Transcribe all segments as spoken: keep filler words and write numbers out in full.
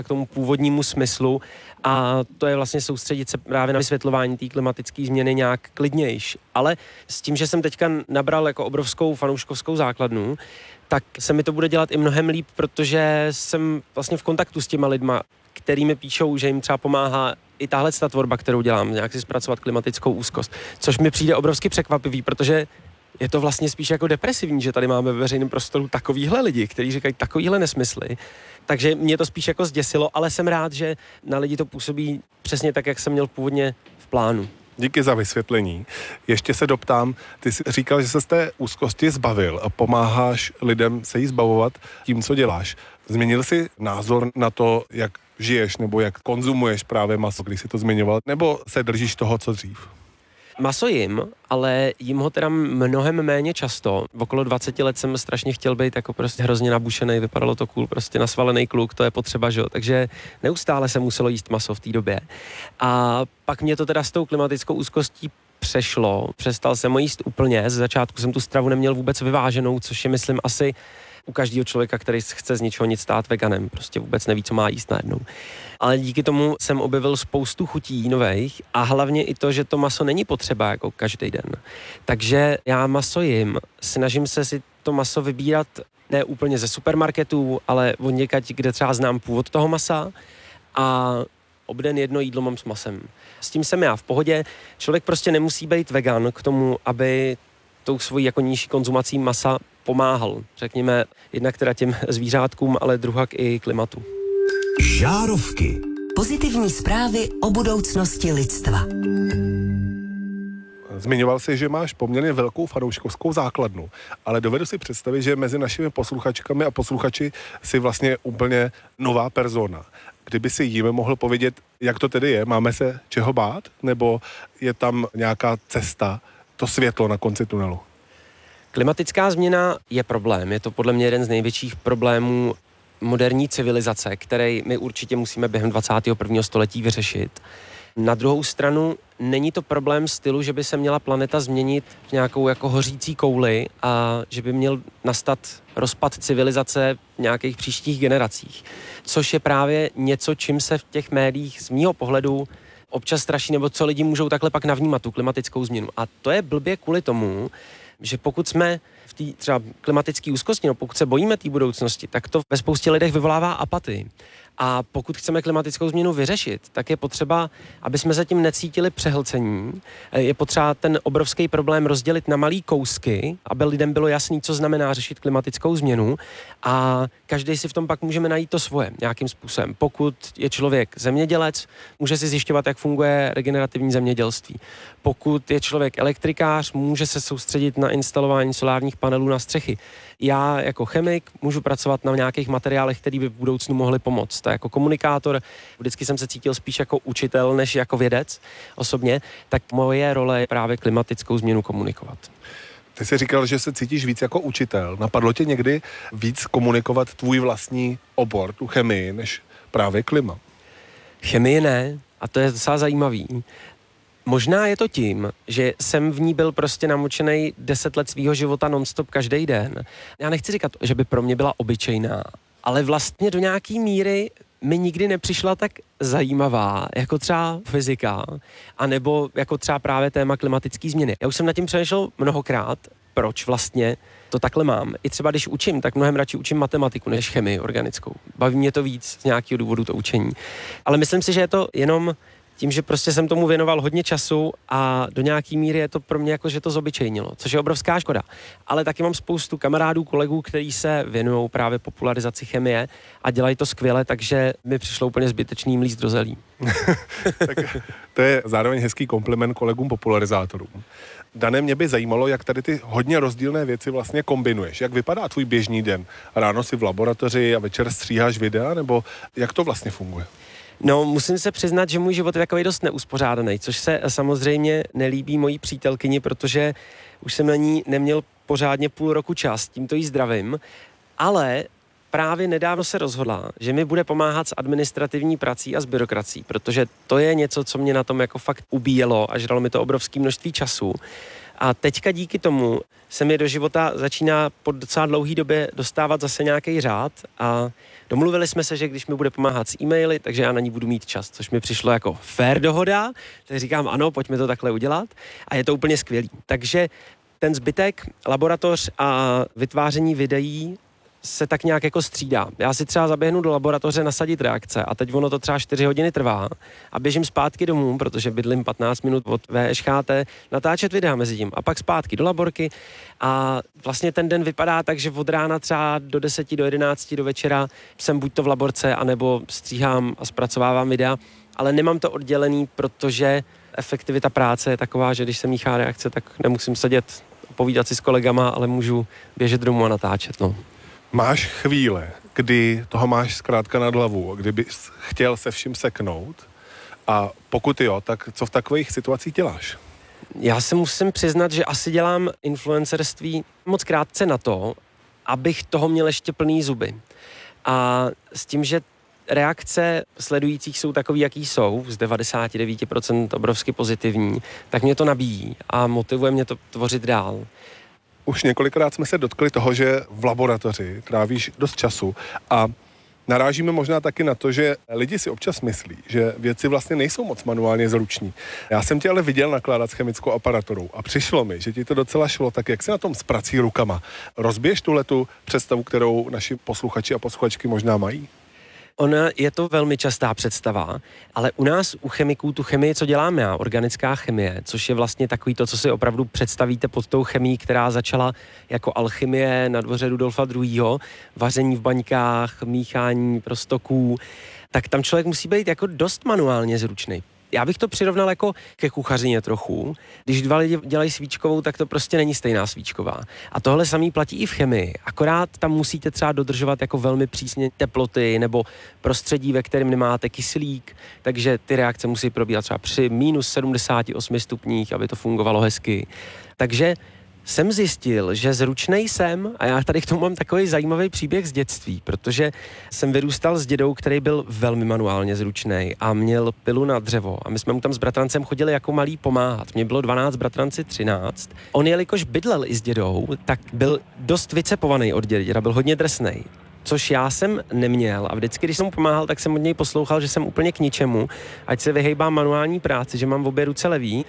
k tomu původnímu smyslu a to je vlastně soustředit se právě na vysvětlování té klimatické změny nějak klidnější. Ale s tím, že jsem teďka nabral jako obrovskou fanouškovskou základnu, tak se mi to bude dělat i mnohem líp, protože jsem vlastně v kontaktu s těma lidma, který mi píšou, že jim třeba pomáhá i tahle ta tvorba, kterou dělám, nějak si zpracovat klimatickou úzkost, což mi přijde obrovsky překvapivý, protože je to vlastně spíš jako depresivní, že tady máme ve veřejném prostoru takovýhle lidi, kteří říkají takovýhle nesmysly. Takže mě to spíš jako zděsilo, ale jsem rád, že na lidi to působí přesně tak, jak jsem měl původně v plánu. Díky za vysvětlení. Ještě se doptám, ty jsi říkal, že se z té úzkosti zbavil a pomáháš lidem se jí zbavovat tím, co děláš. Změnil jsi názor na to, jak žiješ nebo jak konzumuješ právě maso, když jsi to zmiňoval, nebo se držíš toho, co dřív? Maso jim, ale jim ho teda mnohem méně často. V okolo dvacet let jsem strašně chtěl být jako prostě hrozně nabušený, vypadalo to cool, prostě nasvalený kluk, to je potřeba, že jo. Takže neustále se muselo jíst maso v té době. A pak mě to teda s tou klimatickou úzkostí přešlo. Přestal jsem ho jíst úplně, z začátku jsem tu stravu neměl vůbec vyváženou, což je myslím asi u každého člověka, který chce z ničeho nic stát veganem, prostě vůbec neví, co má jíst najednou. Ale díky tomu jsem objevil spoustu chutí nových a hlavně i to, že to maso není potřeba jako každý den. Takže já maso jim, snažím se si to maso vybírat ne úplně ze supermarketů, ale od někať, kde třeba znám původ toho masa a obden jedno jídlo mám s masem. S tím jsem já v pohodě. Člověk prostě nemusí být vegan k tomu, aby tou svojí jako nižší konzumací masa pomáhal. Řekněme, jednak teda těm zvířátkům, ale druhak i klimatu. Žárovky. Pozitivní zprávy o budoucnosti lidstva. Zmiňoval jsi, že máš poměrně velkou fanouškovskou základnu, ale dovedu si představit, že mezi našimi posluchačkami a posluchači si vlastně úplně nová persona. Kdyby si jim mohl povědět, jak to tedy je, máme se čeho bát, nebo je tam nějaká cesta, to světlo na konci tunelu? Klimatická změna je problém. Je to podle mě jeden z největších problémů moderní civilizace, který my určitě musíme během dvacátého prvního století vyřešit. Na druhou stranu není to problém stylu, že by se měla planeta změnit v nějakou jako hořící kouli a že by měl nastat rozpad civilizace v nějakých příštích generacích. Což je právě něco, čím se v těch médiích z mýho pohledu občas straší, nebo co lidi můžou takhle pak navnímat tu klimatickou změnu. A to je blbě kvůli tomu, že pokud jsme v té třeba klimatické úzkosti, no pokud se bojíme té budoucnosti, tak to ve spoustě lidech vyvolává apatii. A pokud chceme klimatickou změnu vyřešit, tak je potřeba, aby jsme se tím necítili přehlcení. Je potřeba ten obrovský problém rozdělit na malý kousky, aby lidem bylo jasný, co znamená řešit klimatickou změnu a každý si v tom pak můžeme najít to svoje nějakým způsobem. Pokud je člověk zemědělec, může si zjišťovat, jak funguje regenerativní zemědělství. Pokud je člověk elektrikář, může se soustředit na instalování solárních panelů na střechy. Já jako chemik můžu pracovat na nějakých materiálech, které by v budoucnu mohly pomoct. Jako komunikátor vždycky jsem se cítil spíš jako učitel, než jako vědec osobně, tak moje role je právě klimatickou změnu komunikovat. Ty jsi říkal, že se cítíš víc jako učitel. Napadlo tě někdy víc komunikovat tvůj vlastní obor, tu chemii, než právě klima? Chemii ne, a to je docela zajímavý. Možná je to tím, že jsem v ní byl prostě namočený deset let svýho života nonstop každý den. Já nechci říkat, že by pro mě byla obyčejná, ale vlastně do nějaký míry mi nikdy nepřišla tak zajímavá, jako třeba fyzika, anebo jako třeba právě téma klimatické změny. Já už jsem nad tím přemýšlel mnohokrát, proč vlastně to takhle mám. I třeba když učím, tak mnohem radši učím matematiku než chemii organickou. Baví mě to víc z nějakého důvodu to učení. Ale myslím si, že je to jenom tím, že prostě jsem tomu věnoval hodně času a do nějaký míry je to pro mě jako, že to zobyčejnilo, což je obrovská škoda. Ale taky mám spoustu kamarádů, kolegů, kteří se věnují právě popularizaci chemie a dělají to skvěle, takže mi přišlo úplně zbytečný mlíst do zelí. Tak to je zároveň hezký kompliment kolegům popularizátorům. Dané, mě by zajímalo, jak tady ty hodně rozdílné věci vlastně kombinuješ. Jak vypadá tvůj běžný den? Ráno si v laboratoři a večer stříháš videa, nebo jak to vlastně funguje? No, musím se přiznat, že můj život je takový dost neuspořádaný, což se samozřejmě nelíbí mojí přítelkyni, protože už jsem na ní neměl pořádně půl roku čas, tímto jí zdravím, ale právě nedávno se rozhodla, že mi bude pomáhat s administrativní prací a s byrokracií, protože to je něco, co mě na tom jako fakt ubíjelo a žralo mi to obrovské množství času. A teďka díky tomu se mi do života začíná po docela dlouhé době dostávat zase nějaký řád a Domluvili jsme se, že když mi bude pomáhat s e-maily, takže já na ní budu mít čas, což mi přišlo jako fair dohoda, tak říkám ano, pojďme to takhle udělat a je to úplně skvělý. Takže ten zbytek, laboratoř a vytváření videí se tak nějak jako střídá. Já si třeba zaběhnu do laboratoře nasadit reakce a teď ono to třeba čtyři hodiny trvá a běžím zpátky domů, protože bydlím patnáct minut od V Š Ch T, natáčet videa mezi tím a pak zpátky do laborky a vlastně ten den vypadá tak, že od rána třeba do deseti, do jedenácti, do večera jsem buď to v laborce, anebo stříhám a zpracovávám videa, ale nemám to oddělený, protože efektivita práce je taková, že když se míchá reakce, tak nemusím sedět povídat si s kolegama, ale můžu běžet domů a natáčet, no. Máš chvíle, kdy toho máš zkrátka nad hlavu, kdybys chtěl se vším seknout a pokud jo, tak co v takových situacích děláš? Já se musím přiznat, že asi dělám influencerství moc krátce na to, abych toho měl ještě plný zuby. A s tím, že reakce sledujících jsou takový, jaký jsou, z devadesát devět procent obrovsky pozitivní, tak mě to nabíjí a motivuje mě to tvořit dál. Už několikrát jsme se dotkli toho, že v laboratoři trávíš dost času a narážíme možná taky na to, že lidi si občas myslí, že věci vlastně nejsou moc manuálně zruční. Já jsem tě ale viděl nakládat s chemickou aparaturou a přišlo mi, že ti to docela šlo, tak jak se na tom s prací rukama? Rozbiješ tuhletu představu, kterou naši posluchači a posluchačky možná mají? Ona je to velmi častá představa, ale u nás, u chemiků, tu chemii, co děláme já, organická chemie, což je vlastně takový to, co si opravdu představíte pod tou chemií, která začala jako alchymie na dvoře Rudolfa druhého., vaření v baňkách, míchání prostoků, tak tam člověk musí být jako dost manuálně zručný. Já bych to přirovnal jako ke kuchařině trochu. Když dva lidi dělají svíčkovou, tak to prostě není stejná svíčková. A tohle samý platí i v chemii. Akorát tam musíte třeba dodržovat jako velmi přísně teploty nebo prostředí, ve kterém nemáte kyslík, takže ty reakce musí probíhat třeba při minus sedmdesát osm stupních, aby to fungovalo hezky. Takže jsem zjistil, že zručnej jsem, a já tady k tomu mám takový zajímavý příběh z dětství, protože jsem vyrůstal s dědou, který byl velmi manuálně zručnej a měl pilu na dřevo a my jsme mu tam s bratrancem chodili jako malí pomáhat. Mně bylo dvanáct, bratranci třináct. On, jelikož bydlel i s dědou, tak byl dost vycepovaný od dědy, děda byl hodně drsnej. Což já jsem neměl a vždycky, když jsem mu pomáhal, tak jsem od něj poslouchal, že jsem úplně k ničemu, ať se vyhejbám manuální práci, že mám v obě ruce levý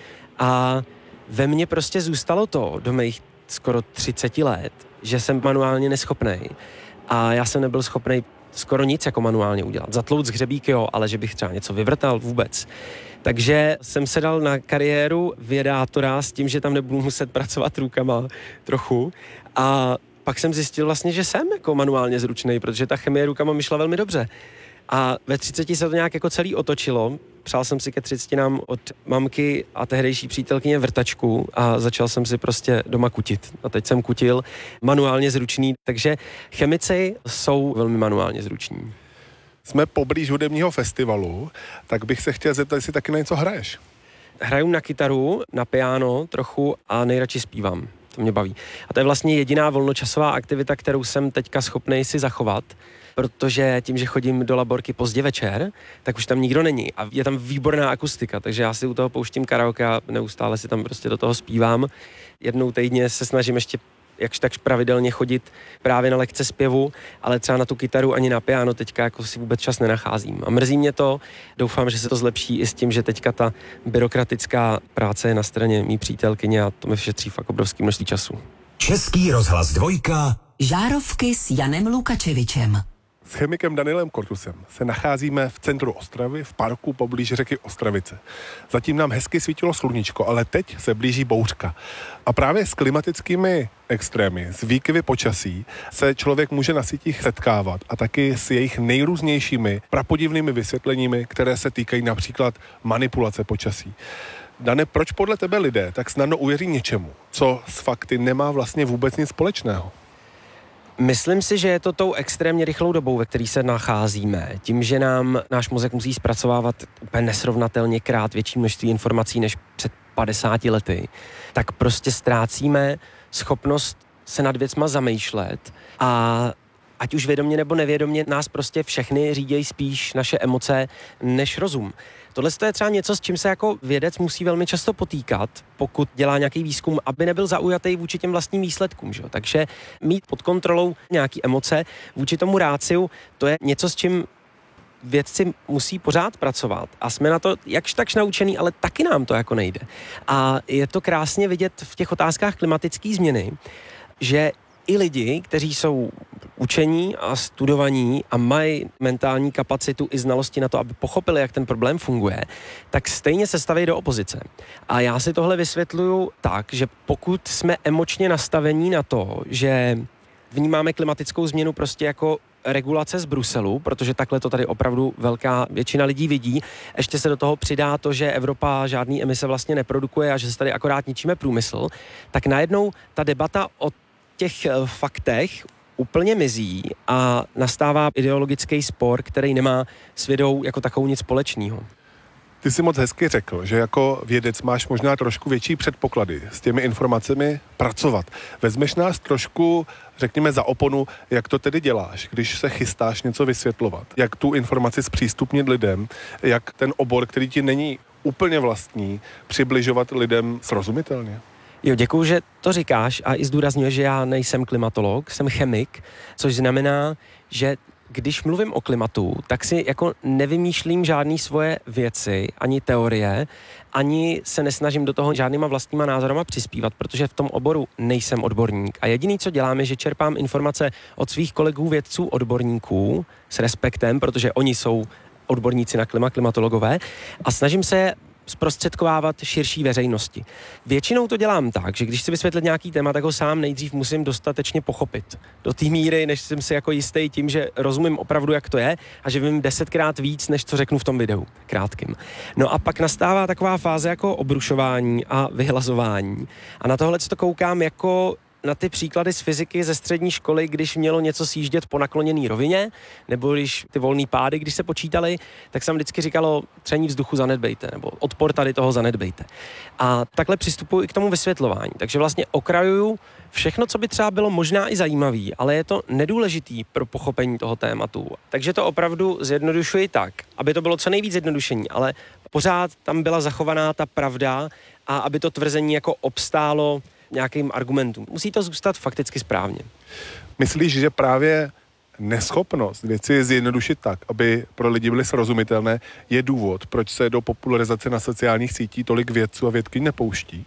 a ve mně prostě zůstalo to do mých skoro třiceti let, že jsem manuálně neschopnej a já jsem nebyl schopnej skoro nic jako manuálně udělat. Zatlouc hřebík jo, ale že bych třeba něco vyvrtal vůbec. Takže jsem se dal na kariéru vědátora s tím, že tam nebudu muset pracovat rukama trochu a pak jsem zjistil vlastně, že jsem jako manuálně zručnej, protože ta chemie rukama mi šla velmi dobře. A ve třiceti se to nějak jako celý otočilo. Přál jsem si ke třicetinácti od mamky a tehdejší přítelkyně vrtačku a začal jsem si prostě doma kutit. A teď jsem kutil manuálně zručný, takže chemici jsou velmi manuálně zruční. Jsme poblíž hudebního festivalu, tak bych se chtěl zeptat, jestli taky na něco hraješ. Hraju na kytaru, na piano trochu a nejradši zpívám. To mě baví. A to je vlastně jediná volnočasová aktivita, kterou jsem teďka schopnej si zachovat, protože tím, že chodím do laborky pozdě večer, tak už tam nikdo není a je tam výborná akustika, takže já si u toho pouštím karaoke a neustále si tam prostě do toho zpívám. Jednou týdně se snažím ještě jakž tak pravidelně chodit právě na lekce zpěvu, ale třeba na tu kytaru ani na piano teďka jako si vůbec čas nenacházím. A mrzí mě to, doufám, že se to zlepší i s tím, že teďka ta byrokratická práce je na straně mý přítelkyně a to mi šetří fakt obrovský množství času. Český rozhlas dvojka. Žárovky s Janem Lukačevičem. S chemikem Danielem Kortusem se nacházíme v centru Ostravy, v parku poblíž řeky Ostravice. Zatím nám hezky svítilo sluníčko, ale teď se blíží bouřka. A právě s klimatickými extrémy, s výkyvy počasí se člověk může na sítích setkávat a taky s jejich nejrůznějšími prapodivnými vysvětleními, které se týkají například manipulace počasí. Dane, proč podle tebe lidé tak snadno uvěří něčemu, co s fakty nemá vlastně vůbec nic společného? Myslím si, že je to tou extrémně rychlou dobou, ve které se nacházíme. Tím, že nám náš mozek musí zpracovávat úplně nesrovnatelně krát větší množství informací než před padesáti lety, tak prostě ztrácíme schopnost se nad věcma zamýšlet a ať už vědomě nebo nevědomě, nás prostě všechny řídějí spíš naše emoce než rozum. Tohle je třeba něco, s čím se jako vědec musí velmi často potýkat, pokud dělá nějaký výzkum, aby nebyl zaujatý vůči těm vlastním výsledkům. Že? Takže mít pod kontrolou nějaký emoce vůči tomu ráciu, to je něco, s čím vědci musí pořád pracovat a jsme na to jakž takž naučený, ale taky nám to jako nejde. A je to krásně vidět v těch otázkách klimatické změny, že i lidi, kteří jsou učení a studovaní a mají mentální kapacitu i znalosti na to, aby pochopili, jak ten problém funguje, tak stejně se staví do opozice. A já si tohle vysvětluju tak, že pokud jsme emočně nastavení na to, že vnímáme klimatickou změnu prostě jako regulace z Bruselu, protože takhle to tady opravdu velká většina lidí vidí. Ještě se do toho přidá to, že Evropa žádný emise vlastně neprodukuje a že se tady akorát ničíme průmysl, tak najednou ta debata o těch faktech úplně mizí a nastává ideologický spor, který nemá s vědou jako takovou nic společného. Ty jsi moc hezky řekl, že jako vědec máš možná trošku větší předpoklady s těmi informacemi pracovat. Vezmeš nás trošku, řekněme, za oponu, jak to tedy děláš, když se chystáš něco vysvětlovat, jak tu informaci zpřístupnit lidem, jak ten obor, který ti není úplně vlastní, přibližovat lidem srozumitelně. Jo, děkuju, že to říkáš a i zdůrazňuješ, že já nejsem klimatolog, jsem chemik, což znamená, že když mluvím o klimatu, tak si jako nevymýšlím žádný svoje věci, ani teorie, ani se nesnažím do toho žádnýma vlastníma názorama přispívat, protože v tom oboru nejsem odborník. A jediný, co dělám, je, že čerpám informace od svých kolegů vědců, odborníků s respektem, protože oni jsou odborníci na klima, klimatologové, a snažím se zprostředkovávat širší veřejnosti. Většinou to dělám tak, že když si vysvětlit nějaký téma, tak ho sám nejdřív musím dostatečně pochopit. Do té míry, než jsem si jako jistý tím, že rozumím opravdu, jak to je a že vím desetkrát víc, než co řeknu v tom videu krátkým. No a pak nastává taková fáze jako obrušování a vyhlazování. A na tohle to koukám jako na ty příklady z fyziky ze střední školy, když mělo něco sjíždět po nakloněné rovině, nebo když ty volný pády, když se počítaly, tak jsem vždycky říkalo, tření vzduchu zanedbejte, nebo odpor tady toho zanedbejte. A takhle přistupuji i k tomu vysvětlování. Takže vlastně okrajuju všechno, co by třeba bylo možná i zajímavý, ale je to nedůležitý pro pochopení toho tématu. Takže to opravdu zjednodušuji tak, aby to bylo co nejvíc zjednodušení, ale pořád tam byla zachovaná ta pravda a aby to tvrzení jako obstálo nějakým argumentům. Musí to zůstat fakticky správně. Myslíš, že právě neschopnost věci zjednodušit tak, aby pro lidi byly srozumitelné, je důvod, proč se do popularizace na sociálních sítích tolik vědců a vědkyň nepouští?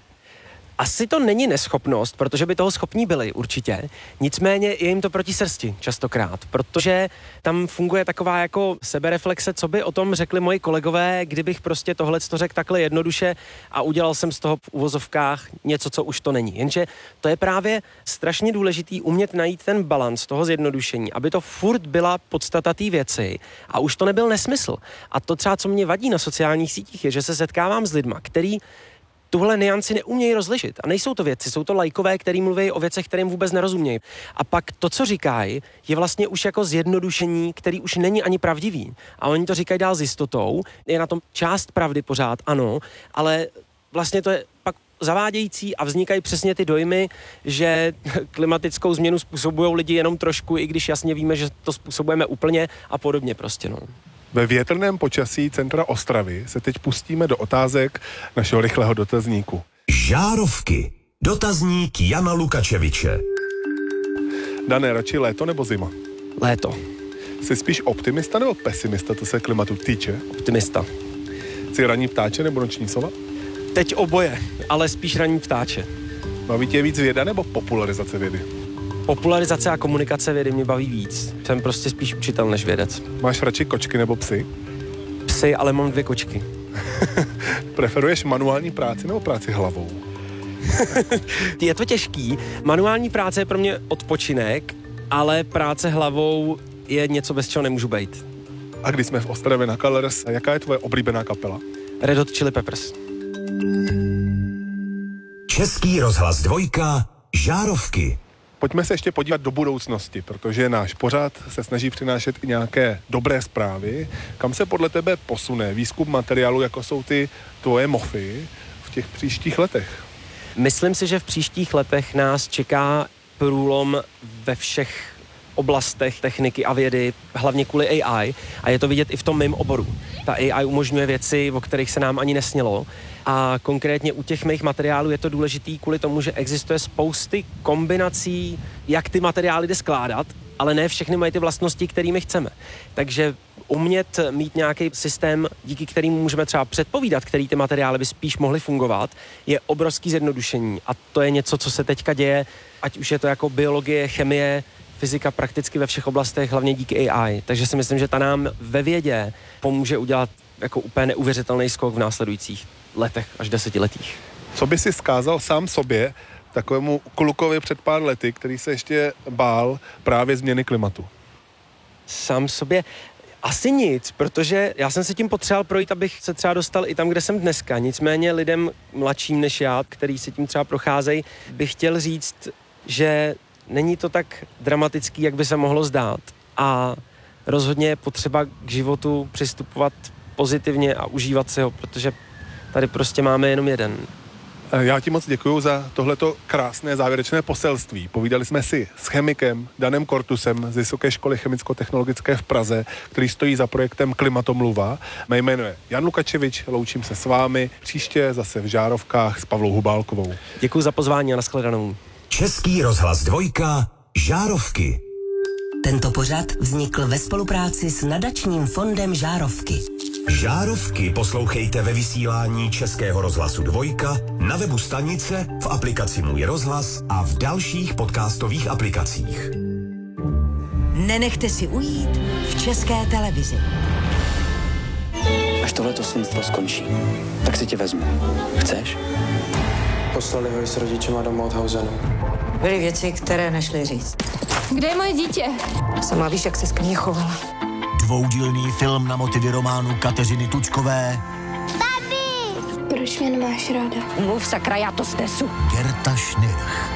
Asi to není neschopnost, protože by toho schopní byli určitě, nicméně je jim to proti srsti častokrát, protože tam funguje taková jako sebereflexe, co by o tom řekli moji kolegové, kdybych prostě tohleto řekl takhle jednoduše a udělal jsem z toho v uvozovkách něco, co už to není. Jenže to je právě strašně důležitý umět najít ten balans toho zjednodušení, aby to furt byla podstata té věci a už to nebyl nesmysl. A to třeba, co mě vadí na sociálních sítích, je, že se setkávám s lidma, který tuhle nianci neumějí rozlišit. A nejsou to vědci, jsou to laikové, kteří mluví o věcech, kterým vůbec nerozumějí. A pak to, co říkají, je vlastně už jako zjednodušení, který už není ani pravdivý. A oni to říkají dál s jistotou, je na tom část pravdy pořád, ano, ale vlastně to je pak zavádějící a vznikají přesně ty dojmy, že klimatickou změnu způsobují lidi jenom trošku, i když jasně víme, že to způsobujeme úplně a podobně prostě, no. Ve větrném počasí centra Ostravy se teď pustíme do otázek našeho rychlého dotazníku. Žárovky. Dotazník Jana Lukačeviče. Dané, radši léto nebo zima? Léto. Jsi spíš optimista nebo pesimista, to se klimatu týče? Optimista. Jsi ranní ptáče nebo noční sova? Teď oboje, ale spíš ranní ptáče. Baví tě víc věda nebo popularizace vědy? Popularizace a komunikace vědy mě baví víc. Jsem prostě spíš učitel než vědec. Máš radši kočky nebo psy? Psy, ale mám dvě kočky. Preferuješ manuální práci nebo práci hlavou? Je to těžký. Manuální práce je pro mě odpočinek, ale práce hlavou je něco, bez čeho nemůžu bejt. A když jsme v Ostravě na Colors, jaká je tvoje oblíbená kapela? Red Hot Chili Peppers. Český rozhlas dvojka. Žárovky. Pojďme se ještě podívat do budoucnosti, protože náš pořad se snaží přinášet i nějaké dobré zprávy. Kam se podle tebe posune výzkum materiálu, jako jsou ty tvoje mofy, v těch příštích letech? Myslím si, že v příštích letech nás čeká průlom ve všech oblastech techniky a vědy, hlavně kvůli A I, a je to vidět i v tom mém oboru. Ta A I umožňuje věci, o kterých se nám ani nesnilo, a konkrétně u těch mých materiálů je to důležitý kvůli tomu, že existuje spousty kombinací, jak ty materiály jde skládat, ale ne všechny mají ty vlastnosti, kterými chceme. Takže umět mít nějaký systém, díky kterému můžeme třeba předpovídat, který ty materiály by spíš mohly fungovat, je obrovský zjednodušení. A to je něco, co se teďka děje, ať už je to jako biologie, chemie, fyzika prakticky ve všech oblastech, hlavně díky A I. Takže si myslím, že ta nám ve vědě pomůže udělat jako úplně neuvěřitelný skok v následujících letech až desetiletích. Co by si vzkázal sám sobě, takovému klukovi před pár lety, který se ještě bál právě změny klimatu? Sám sobě asi nic, protože já jsem se tím potřeboval projít, abych se třeba dostal i tam, kde jsem dneska. Nicméně lidem mladším než já, který se tím třeba procházejí, bych chtěl říct, že není to tak dramatický, jak by se mohlo zdát. A rozhodně je potřeba k životu přistupovat pozitivně a užívat si ho, protože tady prostě máme jenom jeden. Já ti moc děkuju za tohleto krásné závěrečné poselství. Povídali jsme si s chemikem Danem Kortusem z Vysoké školy chemicko-technologické v Praze, který stojí za projektem Klimatomluva. Mé jméno je Jan Lukačevič, loučím se s vámi. Příště zase v Žárovkách s Pavlou Hubálkovou. Děkuju za pozvání a nashledanou. Český rozhlas dvojka, Žárovky. Tento pořad vznikl ve spolupráci s nadačním fondem Žárovky. Žárovky poslouchejte ve vysílání Českého rozhlasu dvojka, na webu stanice, v aplikaci Můj rozhlas a v dalších podcastových aplikacích. Nenechte si ujít v České televizi. Až tohleto svinstvo skončí, tak si tě vezmu. Chceš? Poslali ho i s rodičema do Mauthausenu. Byly věci, které nešly říct. Kde je moje dítě? Sama víš, jak se ke mně chovala. Dvoudílný film na motivy románu Kateřiny Tučkové. Babi! Proč mě nemáš ráda? Mluv sakra, já to snesu. Gerta Schnirch.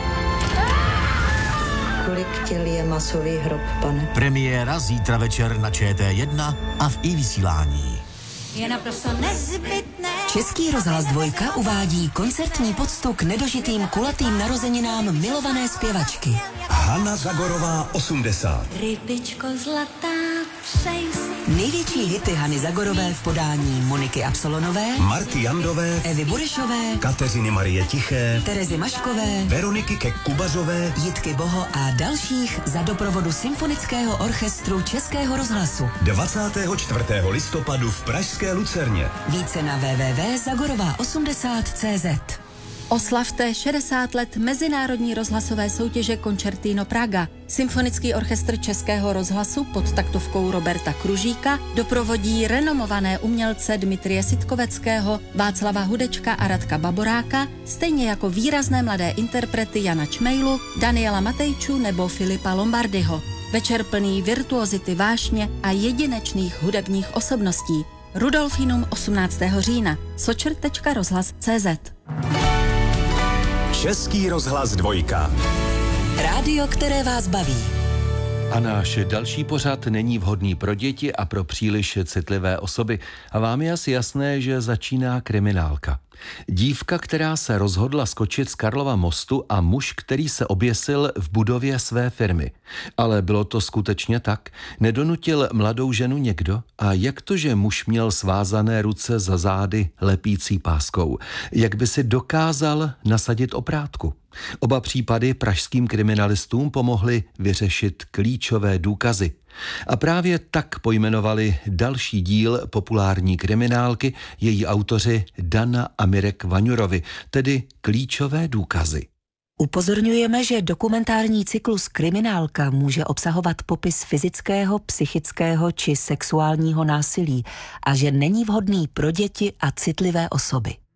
Kolik těl je masový hrob, pane? Premiéra zítra večer na Č T jedna a v i-vysílání. Je naprosto nezbytné. Český rozhlas dvojka uvádí koncertní poctu k nedožitým kulatým narozeninám milované zpěvačky. Hana Zagorová osmdesát. Rybičko zlatá, přej si. Největší hity Hany Zagorové v podání Moniky Absolonové, Marty Jandové, Evy Burešové, Kateřiny Marie Tiché, Terezy Maškové, Veroniky Kek-Kubazové, Jitky Boho a dalších za doprovodu Symfonického orchestru Českého rozhlasu. dvacátého čtvrtého listopadu v pražské Lucerně. Více na w w w tečka zagorová osmdesát tečka cé zet. Oslavte šedesát let mezinárodní rozhlasové soutěže Concertino Praga. Symfonický orchestr Českého rozhlasu pod taktovkou Roberta Kružíka doprovodí renomované umělce Dmitrie Sitkoveckého, Václava Hudečka a Radka Baboráka, stejně jako výrazné mladé interprety Jana Čmejlu, Daniela Matejču nebo Filipa Lombardyho. Večer plný virtuozity vášně a jedinečných hudebních osobností. Rudolfinum osmnáctého října. sočr tečka rozhlas tečka cé zet. Český rozhlas dvojka. Rádio, které vás baví. A náš další pořad není vhodný pro děti a pro příliš citlivé osoby. A vám je asi jasné, že začíná kriminálka. Dívka, která se rozhodla skočit z Karlova mostu a muž, který se oběsil v budově své firmy. Ale bylo to skutečně tak? Nedonutil mladou ženu někdo? A jak to, že muž měl svázané ruce za zády lepící páskou? Jak by si dokázal nasadit oprátku? Oba případy pražským kriminalistům pomohly vyřešit klíčové důkazy. A právě tak pojmenovali další díl populární kriminálky její autoři Dana a Mirek Vaňurovi, tedy Klíčové důkazy. Upozorňujeme, že dokumentární cyklus Kriminálka může obsahovat popis fyzického, psychického či sexuálního násilí a že není vhodný pro děti a citlivé osoby.